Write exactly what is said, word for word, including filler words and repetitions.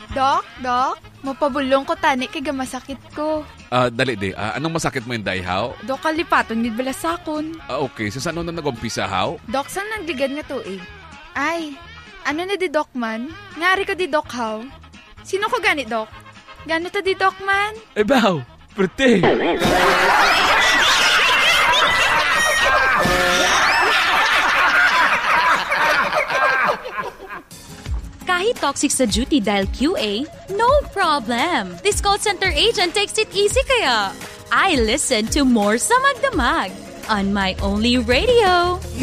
Dok, Dok, mapabulong ko tani kay gamasakit ko. Ah, dali di. Ah, anong masakit mo yung dayhaw? Dok, kalipaton ni balasakon. Ah, okay. Sa saan na nag-umpisa, haw? Dok, saan nagligad nga tuig? Ay, ano na di Dok man? Ngari ko di Dok haw. Sino ko gani Dok? Gano ta di Dok man? Eh, baw! Perte! Kahit toxic sa duty dahil Q A, no problem. This call center agent takes it easy kaya. I listen to more sa Magdamag on my only radio.